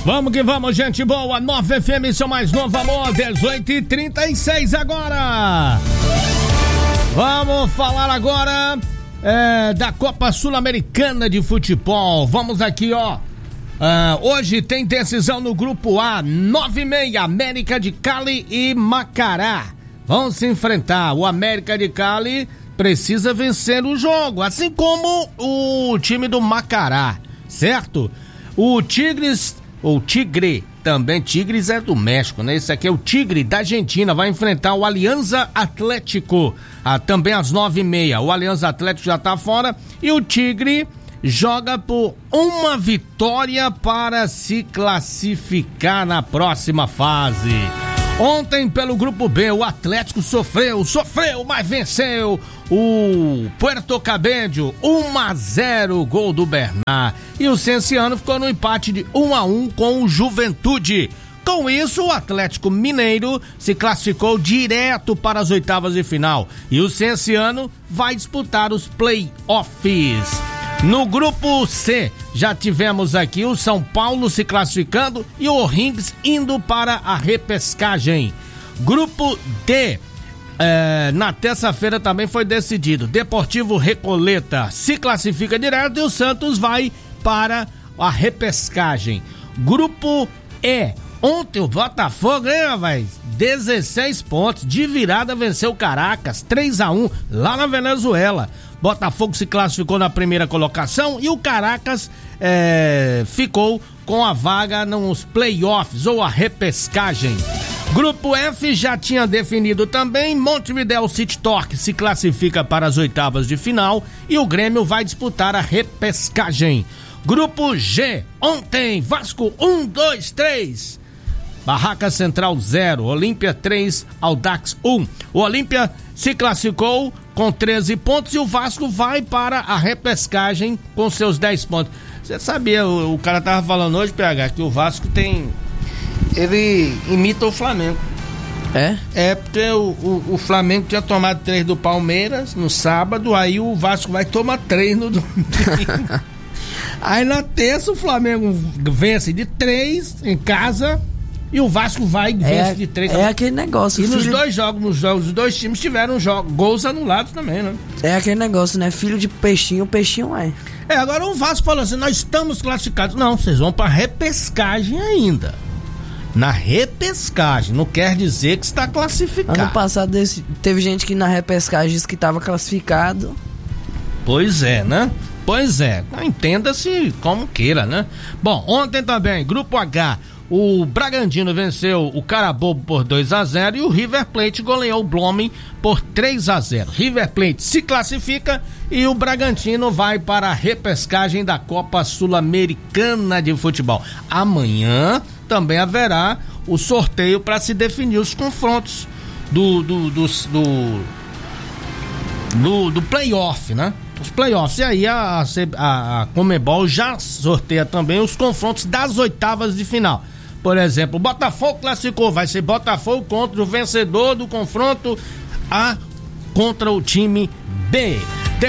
Vamos que vamos, gente boa. 9 FM, seu mais novo amor, 18h36 agora. Vamos falar agora da Copa Sul-Americana de Futebol. Vamos aqui, ó. Hoje tem decisão no Grupo A, 9h30, América de Cali e Macará. Vão se enfrentar. O América de Cali precisa vencer o jogo, assim como o time do Macará, certo? O Tigre, também Tigres é do México, né? Esse aqui é o Tigre da Argentina, vai enfrentar o Alianza Atlético, também às 9h30. O Alianza Atlético já tá fora e o Tigre joga por uma vitória para se classificar na próxima fase. Ontem, pelo Grupo B, o Atlético sofreu, mas venceu o Puerto Cabello, 1-0, gol do Bernard. E o Cienciano ficou no empate de 1-1 com o Juventude. Com isso, o Atlético Mineiro se classificou direto para as oitavas de final. E o Cienciano vai disputar os play-offs. No Grupo C, já tivemos aqui o São Paulo se classificando e o O'Higgins indo para a repescagem. Grupo D, na terça-feira também foi decidido. Deportivo Recoleta se classifica direto e o Santos vai para a repescagem. Grupo E, ontem o Botafogo, vai 16 pontos, de virada venceu o Caracas, 3-1, lá na Venezuela. Botafogo se classificou na primeira colocação e o Caracas ficou com a vaga nos playoffs ou a repescagem. Grupo F já tinha definido também. Montevideo City Torque se classifica para as oitavas de final e o Grêmio vai disputar a repescagem. Grupo G, ontem Vasco 1, 2, 3. Barraca Central 0, Olímpia 3, Audax 1. O Olímpia se classificou com 13 pontos e o Vasco vai para a repescagem com seus 10 pontos. Você sabia, o cara tava falando hoje, PH, que o Vasco ele imita o Flamengo. É porque o Flamengo tinha tomado 3 do Palmeiras no sábado, aí o Vasco vai tomar 3 no domingo. Aí na terça o Flamengo vence de 3 em casa e o Vasco vai e vence de 3. É aquele negócio. E nos dois jogos, os dois times tiveram gols anulados também, né? É aquele negócio, né? Filho de peixinho, peixinho é. Agora o Vasco falou assim, nós estamos classificados. Não, vocês vão pra repescagem ainda. Na repescagem, não quer dizer que está classificado. Ano passado teve gente que na repescagem disse que estava classificado. Pois é, né? Pois é, entenda-se como queira, né? Bom, ontem também, Grupo H, o Bragantino venceu o Carabobo por 2-0 e o River Plate goleou o Blooming por 3-0. River Plate se classifica e o Bragantino vai para a repescagem da Copa Sul-Americana de Futebol. Amanhã também haverá o sorteio para se definir os confrontos do playoff, né? Os playoffs. E aí a Conmebol já sorteia também os confrontos das oitavas de final. Por exemplo, o Botafogo classificou, vai ser Botafogo contra o vencedor do confronto A contra o time B.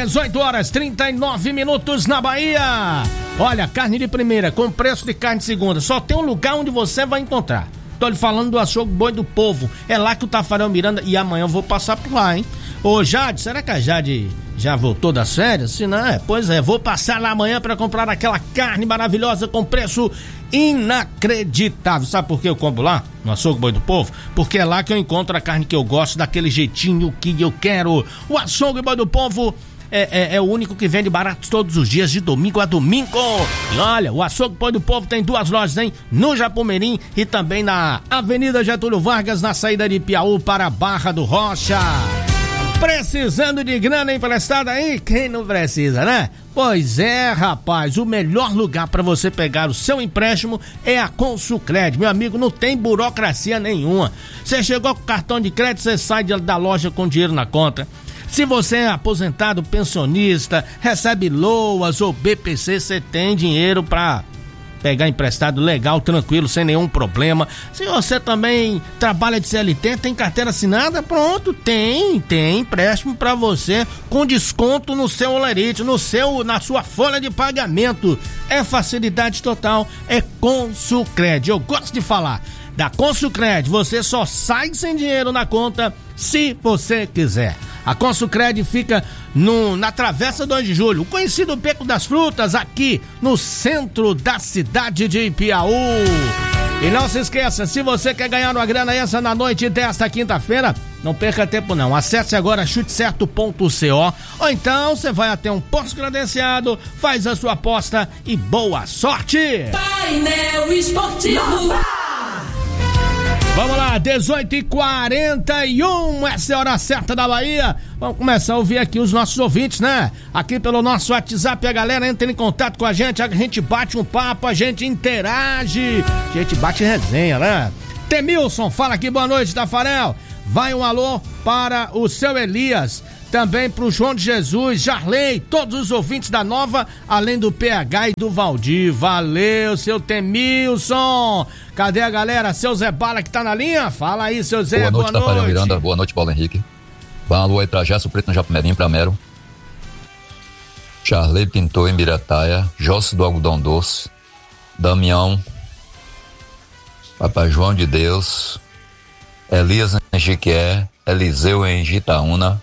18h39 na Bahia. Olha, carne de primeira com preço de carne de segunda. Só tem um lugar onde você vai encontrar. Tô lhe falando do Açougue Boi do Povo. É lá que o Tafarel Miranda, e amanhã eu vou passar por lá, hein? Ô Jade, será que a Jade já voltou das férias? Se não, pois é, vou passar lá amanhã pra comprar aquela carne maravilhosa com preço inacreditável. Sabe por que eu compro lá, no Açougue Boi do Povo? Porque é lá que eu encontro a carne que eu gosto, daquele jeitinho que eu quero. O Açougue Boi do Povo é o único que vende barato todos os dias, de domingo a domingo. E olha, o Açougue Boi do Povo tem 2 lojas, hein? No Japomerim e também na Avenida Getúlio Vargas, na saída de Piauí para a Barra do Rocha. Precisando de grana emprestada aí? Quem não precisa, né? Pois é, rapaz, o melhor lugar para você pegar o seu empréstimo é a Consulcred. Meu amigo, não tem burocracia nenhuma. Você chegou com o cartão de crédito, você sai da loja com dinheiro na conta. Se você é aposentado, pensionista, recebe LOAS ou BPC, você tem dinheiro para pegar emprestado legal, tranquilo, sem nenhum problema. Se você também trabalha de CLT, tem carteira assinada, pronto, tem empréstimo pra você com desconto no seu Olerite, na sua folha de pagamento. É facilidade total, é Consulcred. Eu gosto de falar da Consulcred, você só sai sem dinheiro na conta se você quiser. A Consulcred fica na Travessa 2 de Julho, o conhecido Beco das Frutas, aqui no centro da cidade de Piauí. E não se esqueça, se você quer ganhar uma grana essa na noite desta quinta-feira, não perca tempo não, acesse agora chutecerto.co ou então você vai até um posto credenciado, faz a sua aposta e boa sorte! Painel Esportivo. Vamos lá, 18h41, essa é a hora certa da Bahia. Vamos começar a ouvir aqui os nossos ouvintes, né? Aqui pelo nosso WhatsApp, a galera entra em contato com a gente bate um papo, a gente interage, a gente bate resenha, né? Temilson, fala aqui, boa noite, Tafarel. Vai um alô para o seu Elias, também pro João de Jesus, Jarley, todos os ouvintes da Nova, além do PH e do Valdir. Valeu, seu Temilson. Cadê a galera? Seu Zé Bala que tá na linha? Fala aí, seu Zé, boa noite. Tafarel Miranda, boa noite, Paulo Henrique. Vai um alô aí pra Gerson Preto no Japumerim, pra Mero. Charley Pintor em Birataia, Jossi do Algodão Doce, Damião, Papai João de Deus, Elias em Jiquié, Eliseu em Gitaúna.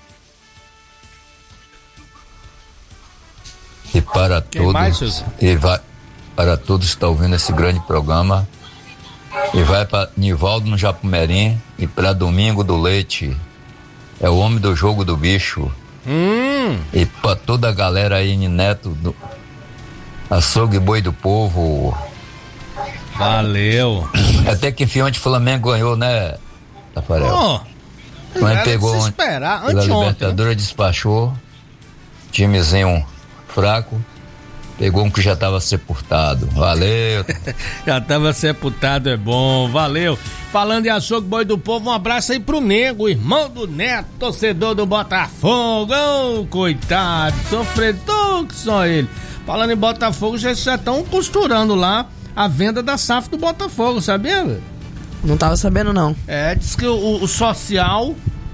E para todos, para todos que estão ouvindo esse grande programa, e vai para Nivaldo no Japumerim e para Domingo do Leite, é o homem do jogo do bicho. E para toda a galera aí, Neto do Açougue Boi do Povo. Valeu. Até que enfim, ontem o Flamengo ganhou, né, Tafarel? Mas pegou ontem, esperar, a Libertadores, né? Despachou, timezinho fraco, pegou um que já tava sepultado. Valeu. Já tava sepultado, é bom, valeu. Falando em Açougue Boi do Povo, um abraço aí pro Nego, irmão do Neto, torcedor do Botafogo. Oh, coitado, sofredor que só ele. Falando em Botafogo, já estão costurando lá a venda da SAF do Botafogo, sabia? Não tava sabendo, não. Diz que o social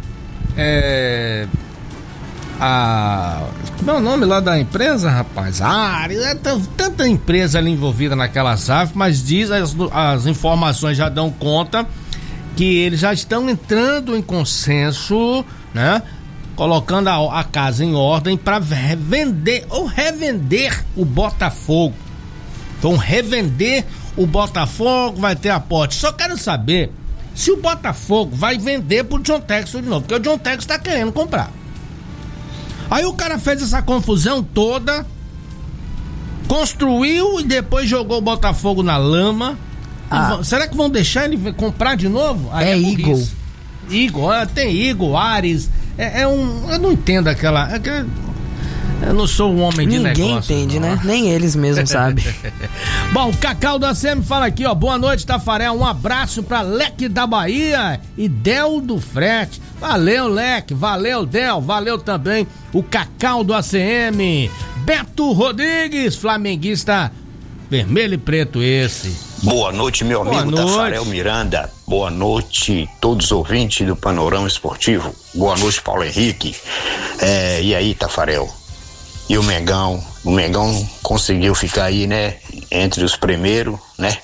como é o nome lá da empresa, rapaz? Tanta empresa ali envolvida naquela SAF, mas diz, as informações já dão conta que eles já estão entrando em consenso, né? Colocando a casa em ordem para vender ou revender o Botafogo. Vão revender o Botafogo, vai ter aporte. Só quero saber se o Botafogo vai vender pro John Textor de novo, porque o John Textor tá querendo comprar. Aí o cara fez essa confusão toda, construiu e depois jogou o Botafogo na lama. Será que vão deixar ele comprar de novo? Aí Igor, tem Igor, Ares. Eu não entendo aquela. Eu não sou um homem de negócio. Ninguém entende, né? Nem eles mesmos sabem. Bom, o Cacau da ACM fala aqui, ó. Boa noite, Tafarel. Um abraço pra Leque da Bahia e Del do Frete. Valeu, Leque. Valeu, Del. Valeu também o Cacau do ACM. Beto Rodrigues, flamenguista vermelho e preto esse. Boa noite, meu amigo Tafarel Miranda. Boa noite, todos os ouvintes do Panorama Esportivo. Boa noite, Paulo Henrique. E aí, Tafarel? E o Mengão conseguiu ficar aí, né, entre os primeiros, né,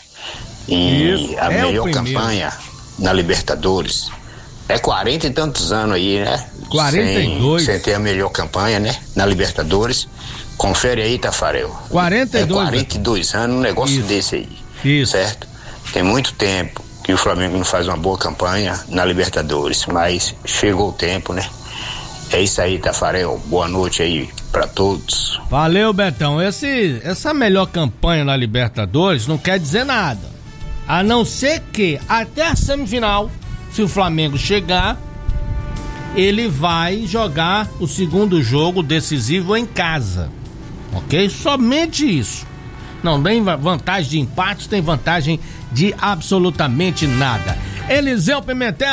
e a melhor campanha na Libertadores. 40 e tantos anos aí, né? 42. Sem ter a melhor campanha, né, na Libertadores. Confere aí, Tafarel. 42 anos, um negócio desse aí. Isso. Certo? Tem muito tempo que o Flamengo não faz uma boa campanha na Libertadores, mas chegou o tempo, né? É isso aí, Tafarel. Boa noite aí pra todos. Valeu, Betão. Essa melhor campanha na Libertadores não quer dizer nada. A não ser que até a semifinal, se o Flamengo chegar, ele vai jogar o segundo jogo decisivo em casa. Ok? Somente isso. Não tem vantagem de empate, tem vantagem de absolutamente nada. Eliseu Pimentel.